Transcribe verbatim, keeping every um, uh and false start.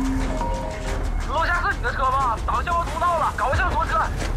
楼下是你的车吗？挡向我通道了，搞向左车。